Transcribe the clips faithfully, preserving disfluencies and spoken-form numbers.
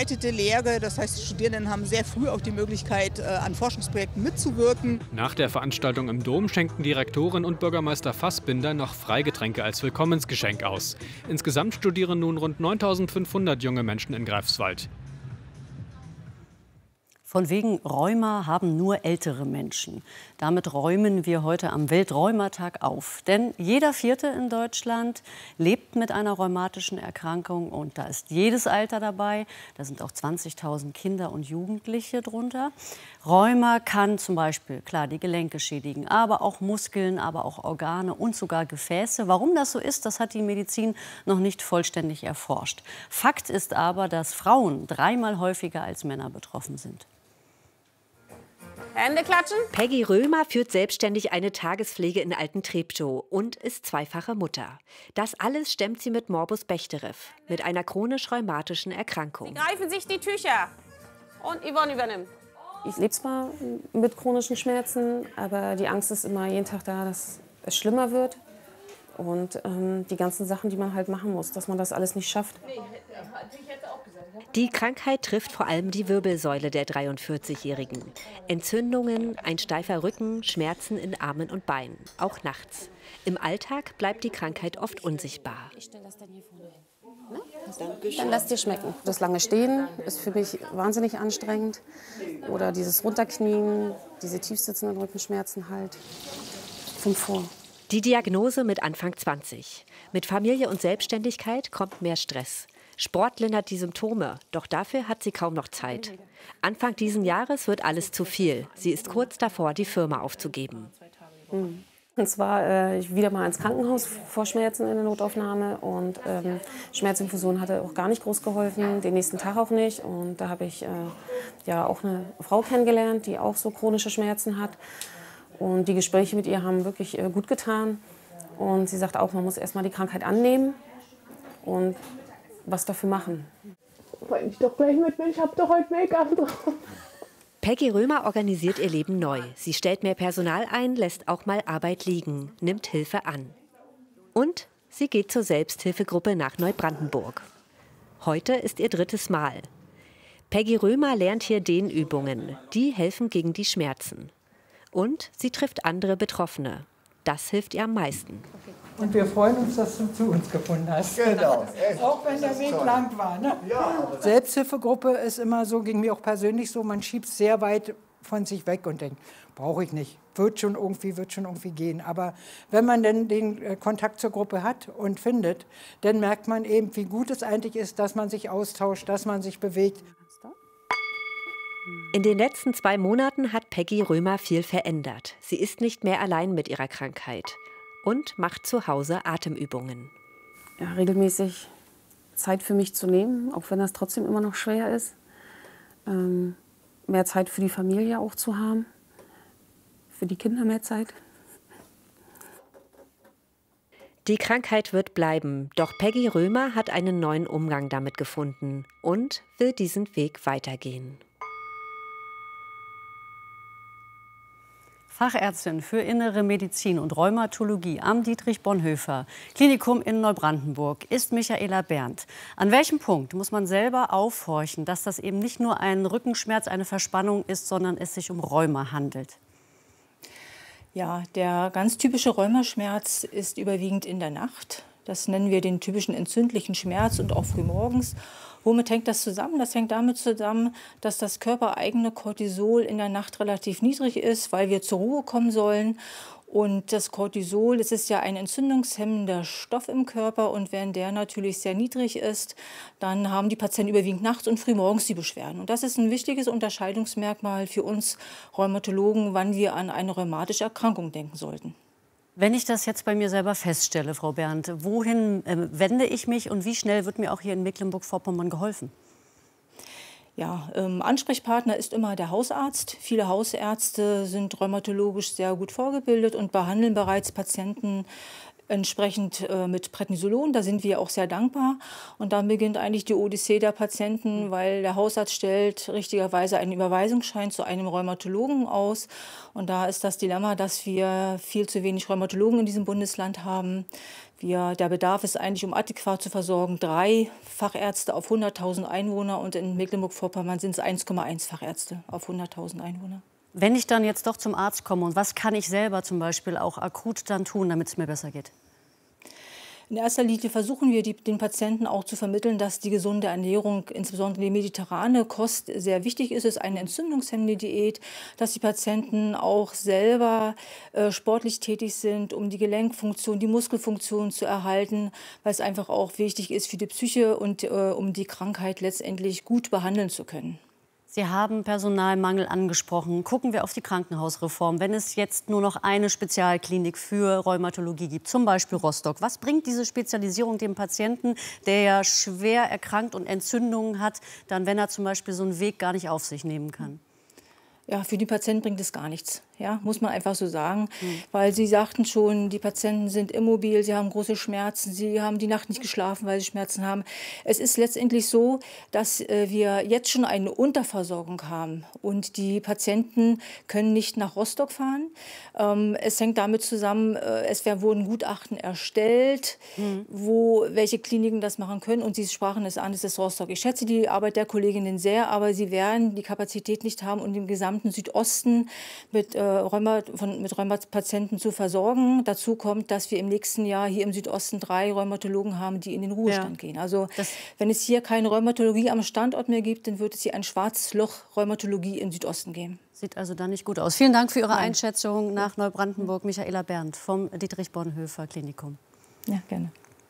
begleitete Lehre. Das heißt, die Studierenden haben sehr früh auch die Möglichkeit, an Forschungsprojekten mitzuwirken. Nach der Veranstaltung im Dom schenkten die Rektorin und Bürgermeister Fassbinder noch Freigetränke als Willkommensgeschenk aus. Insgesamt studieren nun rund neuntausendfünfhundert junge Menschen in Greifswald. Von wegen Rheuma haben nur ältere Menschen. Damit räumen wir heute am Weltrheumatag auf. Denn jeder Vierte in Deutschland lebt mit einer rheumatischen Erkrankung. Und da ist jedes Alter dabei. Da sind auch zwanzigtausend Kinder und Jugendliche drunter. Rheuma kann zum Beispiel, klar, die Gelenke schädigen, aber auch Muskeln, aber auch Organe und sogar Gefäße. Warum das so ist, das hat die Medizin noch nicht vollständig erforscht. Fakt ist aber, dass Frauen dreimal häufiger als Männer betroffen sind. Hände klatschen. Peggy Römer führt selbstständig eine Tagespflege in Altentreptow und ist zweifache Mutter. Das alles stemmt sie mit Morbus Bechterew, mit einer chronisch-rheumatischen Erkrankung. Sie greifen sich die Tücher. Und Yvonne übernimmt. Ich lebe zwar mit chronischen Schmerzen, aber die Angst ist immer jeden Tag da, dass es schlimmer wird. Und ähm, die ganzen Sachen, die man halt machen muss, dass man das alles nicht schafft. Die Krankheit trifft vor allem die Wirbelsäule der dreiundvierzigjährigen. Entzündungen, ein steifer Rücken, Schmerzen in Armen und Beinen, auch nachts. Im Alltag bleibt die Krankheit oft unsichtbar. Ich stelle das dann hier vorne hin. Ne? Dann lass dir schmecken. Das lange Stehen ist für mich wahnsinnig anstrengend. Oder dieses Runterknien, diese tiefsitzenden Rückenschmerzen halt. Vom Vor. Die Diagnose mit Anfang zwanzig. Mit Familie und Selbstständigkeit kommt mehr Stress. Sport lindert die Symptome, doch dafür hat sie kaum noch Zeit. Anfang diesen Jahres wird alles zu viel. Sie ist kurz davor, die Firma aufzugeben. Und zwar äh, wieder mal ins Krankenhaus vor Schmerzen in der Notaufnahme. Und ähm, Schmerzinfusion hatte auch gar nicht groß geholfen, den nächsten Tag auch nicht. Und da habe ich äh, ja auch eine Frau kennengelernt, die auch so chronische Schmerzen hat. Und die Gespräche mit ihr haben wirklich äh, gut getan. Und sie sagt auch, man muss erst mal die Krankheit annehmen und was dafür machen. Weil ich doch gleich mit bin, ich habe doch heute Make-up drauf. Peggy Römer organisiert ihr Leben neu. Sie stellt mehr Personal ein, lässt auch mal Arbeit liegen, nimmt Hilfe an. Und sie geht zur Selbsthilfegruppe nach Neubrandenburg. Heute ist ihr drittes Mal. Peggy Römer lernt hier Dehnübungen. Die helfen gegen die Schmerzen. Und sie trifft andere Betroffene. Das hilft ihr am meisten. Und wir freuen uns, dass du zu uns gefunden hast. Genau. Auch wenn der Weg lang war. Ne? Ja. Selbsthilfegruppe ist immer so, ging mir auch persönlich so, man schiebt es sehr weit von sich weg und denkt, brauche ich nicht. Wird schon irgendwie, wird schon irgendwie gehen. Aber wenn man dann den Kontakt zur Gruppe hat und findet, dann merkt man eben, wie gut es eigentlich ist, dass man sich austauscht, dass man sich bewegt. In den letzten zwei Monaten hat Peggy Römer viel verändert. Sie ist nicht mehr allein mit ihrer Krankheit und macht zu Hause Atemübungen. Ja, regelmäßig Zeit für mich zu nehmen, auch wenn das trotzdem immer noch schwer ist. Ähm, mehr Zeit für die Familie auch zu haben, für die Kinder mehr Zeit. Die Krankheit wird bleiben, doch Peggy Römer hat einen neuen Umgang damit gefunden und will diesen Weg weitergehen. Fachärztin für Innere Medizin und Rheumatologie am Dietrich-Bonhoeffer-Klinikum in Neubrandenburg ist Michaela Berndt. An welchem Punkt muss man selber aufhorchen, dass das eben nicht nur ein Rückenschmerz, eine Verspannung ist, sondern es sich um Rheuma handelt? Ja, der ganz typische Rheumaschmerz ist überwiegend in der Nacht. Das nennen wir den typischen entzündlichen Schmerz und auch frühmorgens. Womit hängt das zusammen? Das hängt damit zusammen, dass das körpereigene Cortisol in der Nacht relativ niedrig ist, weil wir zur Ruhe kommen sollen. Und das Cortisol, das ist ja ein entzündungshemmender Stoff im Körper. Und wenn der natürlich sehr niedrig ist, dann haben die Patienten überwiegend nachts und frühmorgens die Beschwerden. Und das ist ein wichtiges Unterscheidungsmerkmal für uns Rheumatologen, wann wir an eine rheumatische Erkrankung denken sollten. Wenn ich das jetzt bei mir selber feststelle, Frau Berndt, wohin äh, wende ich mich und wie schnell wird mir auch hier in Mecklenburg-Vorpommern geholfen? Ja, ähm, Ansprechpartner ist immer der Hausarzt. Viele Hausärzte sind rheumatologisch sehr gut vorgebildet und behandeln bereits Patienten entsprechend äh, mit Prednisolon. Da sind wir auch sehr dankbar. Und dann beginnt eigentlich die Odyssee der Patienten, weil der Hausarzt stellt richtigerweise einen Überweisungsschein zu einem Rheumatologen aus. Und da ist das Dilemma, dass wir viel zu wenig Rheumatologen in diesem Bundesland haben. Wir, der Bedarf ist eigentlich, um adäquat zu versorgen, drei Fachärzte auf hunderttausend Einwohner. Und in Mecklenburg-Vorpommern sind es eins Komma eins Fachärzte auf hunderttausend Einwohner. Wenn ich dann jetzt doch zum Arzt komme, und was kann ich selber zum Beispiel auch akut dann tun, damit es mir besser geht? In erster Linie versuchen wir, die, den Patienten auch zu vermitteln, dass die gesunde Ernährung, insbesondere die mediterrane Kost, sehr wichtig ist. Es ist eine entzündungshemmende Diät, dass die Patienten auch selber äh, sportlich tätig sind, um die Gelenkfunktion, die Muskelfunktion zu erhalten, weil es einfach auch wichtig ist für die Psyche und äh, um die Krankheit letztendlich gut behandeln zu können. Sie haben Personalmangel angesprochen. Gucken wir auf die Krankenhausreform. Wenn es jetzt nur noch eine Spezialklinik für Rheumatologie gibt, zum Beispiel Rostock, was bringt diese Spezialisierung dem Patienten, der ja schwer erkrankt und Entzündungen hat, dann, wenn er zum Beispiel so einen Weg gar nicht auf sich nehmen kann? Ja, für die Patienten bringt es gar nichts, ja, muss man einfach so sagen. Mhm. Weil Sie sagten schon, die Patienten sind immobil, sie haben große Schmerzen, sie haben die Nacht nicht geschlafen, weil sie Schmerzen haben. Es ist letztendlich so, dass äh, wir jetzt schon eine Unterversorgung haben und die Patienten können nicht nach Rostock fahren. Ähm, es hängt damit zusammen, äh, es wurden Gutachten erstellt, mhm. wo welche Kliniken das machen können, und Sie sprachen es an, es ist Rostock. Ich schätze die Arbeit der Kolleginnen sehr, aber sie werden die Kapazität nicht haben, um den gesamten Südosten mit, äh, Rheuma, von, mit Rheumapatienten zu versorgen. Dazu kommt, dass wir im nächsten Jahr hier im Südosten drei Rheumatologen haben, die in den Ruhestand ja. gehen. Also das wenn es hier keine Rheumatologie am Standort mehr gibt, dann wird es hier ein schwarzes Loch Rheumatologie im Südosten geben. Sieht also da nicht gut aus. Vielen Dank für Ihre Nein. Einschätzung nach Neubrandenburg. Michaela Berndt vom Dietrich-Bonhoeffer-Klinikum. Ja, gerne.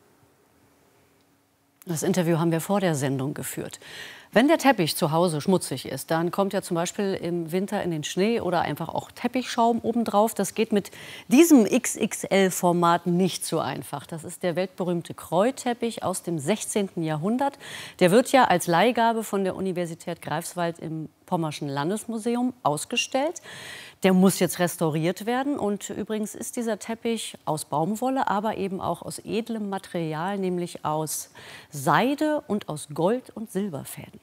Das Interview haben wir vor der Sendung geführt. Wenn der Teppich zu Hause schmutzig ist, dann kommt ja zum Beispiel im Winter in den Schnee oder einfach auch Teppichschaum obendrauf. Das geht mit diesem X X L-Format nicht so einfach. Das ist der weltberühmte Kreu-Teppich aus dem sechzehnten Jahrhundert. Der wird ja als Leihgabe von der Universität Greifswald im Pommerschen Landesmuseum ausgestellt. Der muss jetzt restauriert werden. Und übrigens ist dieser Teppich aus Baumwolle, aber eben auch aus edlem Material, nämlich aus Seide und aus Gold- und Silberfäden.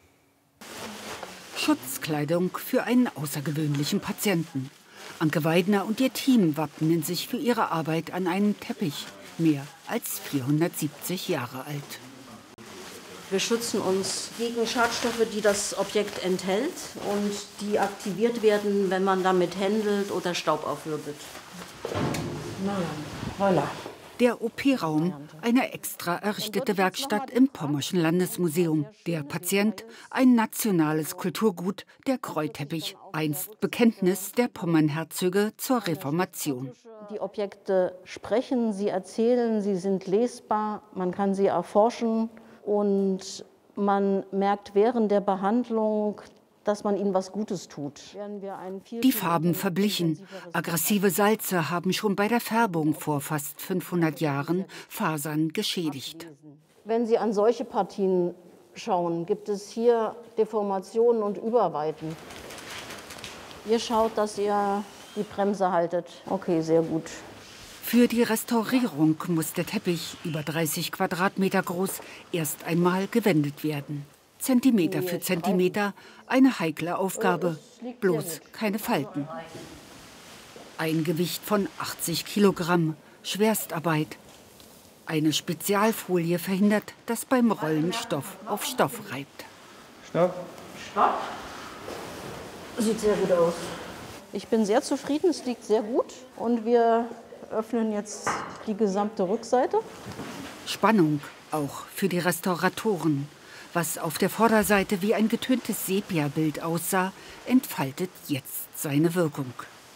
Schutzkleidung für einen außergewöhnlichen Patienten. Anke Weidner und ihr Team wappnen sich für ihre Arbeit an einem Teppich, mehr als vierhundertsiebzig Jahre alt. Wir schützen uns gegen Schadstoffe, die das Objekt enthält und die aktiviert werden, wenn man damit händelt oder Staub aufwirbelt. Voilà. Der O P-Raum, eine extra errichtete Werkstatt im Pommerschen Landesmuseum. Der Patient, ein nationales Kulturgut, der Kreu-Teppich, einst Bekenntnis der Pommernherzöge zur Reformation. Die Objekte sprechen, sie erzählen, sie sind lesbar, man kann sie erforschen. Und man merkt während der Behandlung, dass man ihnen was Gutes tut. Die Farben verblichen. Aggressive Salze haben schon bei der Färbung vor fast fünfhundert Jahren Fasern geschädigt. Wenn Sie an solche Partien schauen, gibt es hier Deformationen und Überweiten. Ihr schaut, dass ihr die Bremse haltet. Okay, sehr gut. Für die Restaurierung muss der Teppich, über dreißig Quadratmeter groß, erst einmal gewendet werden. Zentimeter für Zentimeter, eine heikle Aufgabe, bloß keine Falten. Ein Gewicht von achtzig Kilogramm, Schwerstarbeit. Eine Spezialfolie verhindert, dass beim Rollen Stoff auf Stoff reibt. Stopp. Stopp. Sieht sehr gut aus. Ich bin sehr zufrieden, es liegt sehr gut und wir öffnen jetzt die gesamte Rückseite. Spannung auch für die Restauratoren. Was auf der Vorderseite wie ein getöntes Sepia-Bild aussah, entfaltet jetzt seine Wirkung.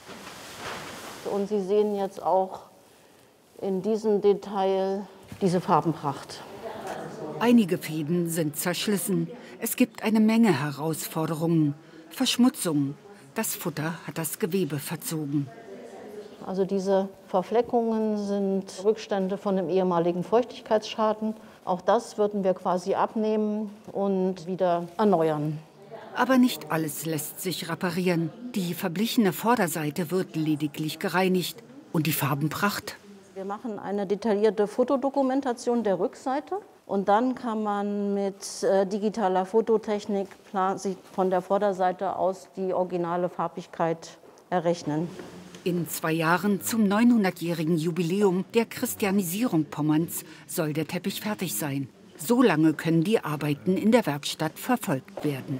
Und Sie sehen jetzt auch in diesem Detail diese Farbenpracht. Einige Fäden sind zerschlissen. Es gibt eine Menge Herausforderungen. Verschmutzung. Das Futter hat das Gewebe verzogen. Also diese Verfleckungen sind Rückstände von dem ehemaligen Feuchtigkeitsschaden. Auch das würden wir quasi abnehmen und wieder erneuern. Aber nicht alles lässt sich reparieren. Die verblichene Vorderseite wird lediglich gereinigt. Und die Farbenpracht? Wir machen eine detaillierte Fotodokumentation der Rückseite. Und dann kann man mit äh, digitaler Fototechnik von der Vorderseite aus die originale Farbigkeit errechnen. In zwei Jahren zum neunhundertjährigen Jubiläum der Christianisierung Pommerns soll der Teppich fertig sein. So lange können die Arbeiten in der Werkstatt verfolgt werden.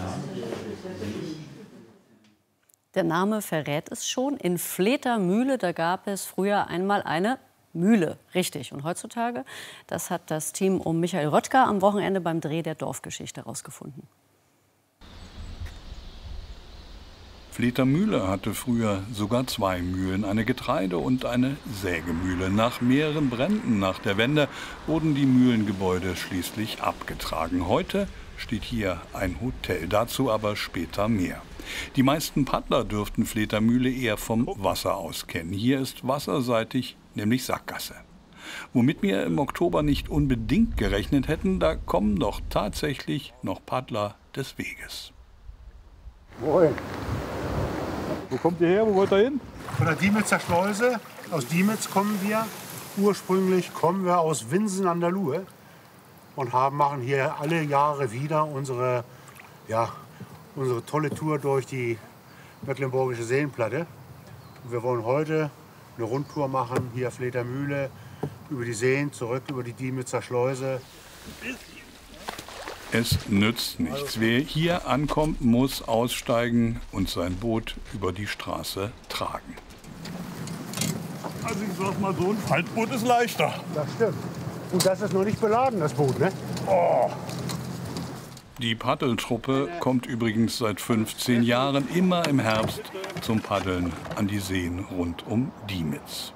Der Name verrät es schon. In Fledermühle, da gab es früher einmal eine Mühle, richtig. Und heutzutage, das hat das Team um Michael Röttger am Wochenende beim Dreh der Dorfgeschichte herausgefunden. Fledermühle hatte früher sogar zwei Mühlen, eine Getreide- und eine Sägemühle. Nach mehreren Bränden nach der Wende wurden die Mühlengebäude schließlich abgetragen. Heute steht hier ein Hotel, dazu aber später mehr. Die meisten Paddler dürften Fledermühle eher vom Wasser aus kennen. Hier ist wasserseitig nämlich Sackgasse. Womit wir im Oktober nicht unbedingt gerechnet hätten, da kommen doch tatsächlich noch Paddler des Weges. Moin. Wo kommt ihr her? Wo wollt ihr hin? Von der Diemitzer Schleuse. Aus Diemitz kommen wir. Ursprünglich kommen wir aus Winsen an der Luhe und haben, machen hier alle Jahre wieder unsere, ja, unsere tolle Tour durch die Mecklenburgische Seenplatte. Und wir wollen heute eine Rundtour machen, hier Fledermühle, über die Seen, zurück über die Diemitzer Schleuse. Es nützt nichts. Wer hier ankommt, muss aussteigen und sein Boot über die Straße tragen. Also ich sag mal, so ein Faltboot ist leichter. Das stimmt. Und das ist noch nicht beladen, das Boot, ne? Oh. Die Paddeltruppe kommt übrigens seit fünfzehn Jahren immer im Herbst zum Paddeln an die Seen rund um Diemitz.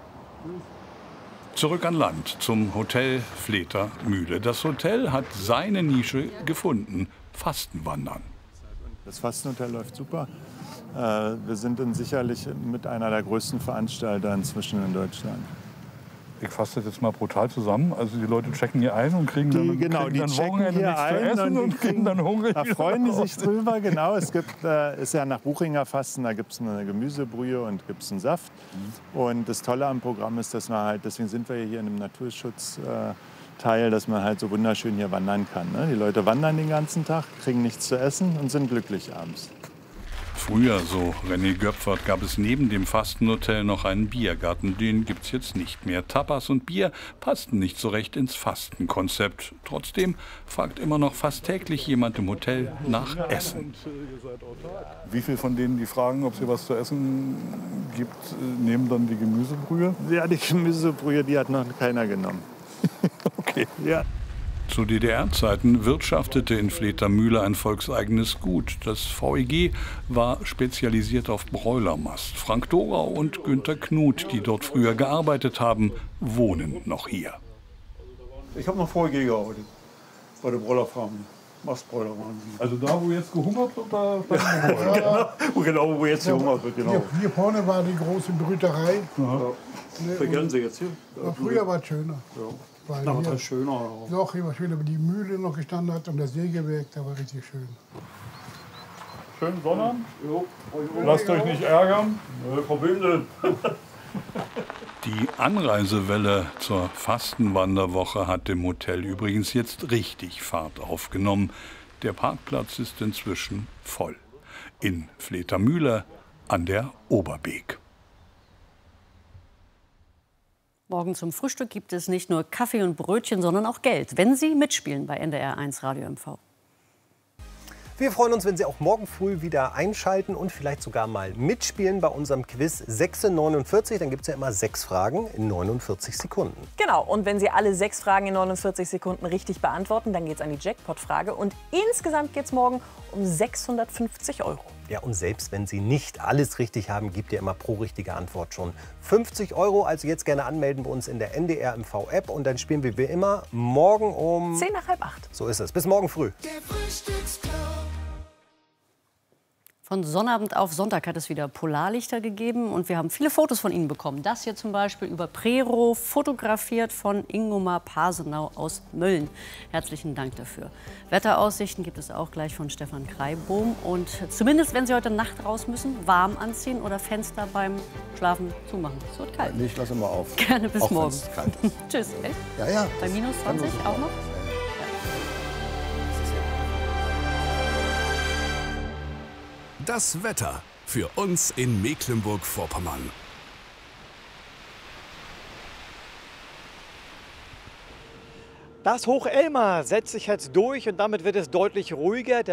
Zurück an Land zum Hotel Fledermühle. Das Hotel hat seine Nische gefunden: Fastenwandern. Das Fastenhotel läuft super. Wir sind dann sicherlich mit einer der größten Veranstalter inzwischen in Deutschland. Ich fasse das jetzt mal brutal zusammen. Also die Leute checken hier ein und kriegen dann, die, genau, kriegen die dann checken Wochenende hier nichts ein zu essen und, und kriegen dann hungrig. Da freuen die sich drüber, genau. Es gibt, äh, ist ja nach Buchinger Fasten, da gibt es eine Gemüsebrühe und gibt es einen Saft. Mhm. Und das Tolle am Programm ist, dass wir halt, deswegen sind wir hier in einem Naturschutzteil, dass man halt so wunderschön hier wandern kann. Ne? Die Leute wandern den ganzen Tag, kriegen nichts zu essen und sind glücklich abends. Früher, so René Göpfert, gab es neben dem Fastenhotel noch einen Biergarten. Den gibt's jetzt nicht mehr. Tapas und Bier passten nicht so recht ins Fastenkonzept. Trotzdem fragt immer noch fast täglich jemand im Hotel nach Essen. Wie viele von denen, die fragen, ob es hier was zu essen gibt, nehmen dann die Gemüsebrühe? Ja, die Gemüsebrühe, die hat noch keiner genommen. Okay. Ja. Zu D D R-Zeiten wirtschaftete in Fledermühle ein volkseigenes Gut. Das V E G war spezialisiert auf Bräulermast. Frank Dorau und Günter Knut, die dort früher gearbeitet haben, wohnen noch hier. Ich habe noch V E G gearbeitet, bei der Bräulerfarm. Mastbräuler waren sie. Also da, wo jetzt gehungert wird, da ja, genau, genau, wo jetzt gehungert wird. Genau. Hier, hier vorne war die große Brüterei. Ja. Vergessen Sie jetzt hier? Ja, früher war es schöner. Ja. Weil Na, hier, das schöner. doch, hier war schöner, aber die Mühle noch gestanden hat und das Sägewerk, da war richtig schön. Schön Sonnabend. Lasst euch nicht ärgern. Nö, Problem denn. Die Anreisewelle zur Fastenwanderwoche hat im Hotel übrigens jetzt richtig Fahrt aufgenommen. Der Parkplatz ist inzwischen voll. In Fledermühle an der Oberbeek. Morgen zum Frühstück gibt es nicht nur Kaffee und Brötchen, sondern auch Geld, wenn Sie mitspielen bei N D R eins Radio M V. Wir freuen uns, wenn Sie auch morgen früh wieder einschalten und vielleicht sogar mal mitspielen bei unserem Quiz sechs neunundvierzig. Dann gibt es ja immer sechs Fragen in neunundvierzig Sekunden. Genau, und wenn Sie alle sechs Fragen in neunundvierzig Sekunden richtig beantworten, dann geht es an die Jackpot-Frage. Und insgesamt geht es morgen um sechshundertfünfzig Euro. Ja, und selbst wenn Sie nicht alles richtig haben, gibt ihr immer pro richtige Antwort schon fünfzig Euro. Also jetzt gerne anmelden bei uns in der N D R M V-App. Und dann spielen wir wie immer morgen um... Zehn nach halb acht. So ist es. Bis morgen früh. Von Sonnabend auf Sonntag hat es wieder Polarlichter gegeben und wir haben viele Fotos von Ihnen bekommen. Das hier zum Beispiel über Prero, fotografiert von Ingomar Pasenau aus Mölln. Herzlichen Dank dafür. Wetteraussichten gibt es auch gleich von Stefan Kreibohm. Und zumindest, wenn Sie heute Nacht raus müssen, warm anziehen oder Fenster beim Schlafen zumachen. Es wird kalt. Ich lasse immer auf. Gerne bis auch morgen. wenn's kalt ist. Tschüss. Echt? Ja, ja. Bei minus zwanzig auch noch? Das Wetter für uns in Mecklenburg-Vorpommern. Das Hoch Elmar setzt sich jetzt durch und damit wird es deutlich ruhiger. Der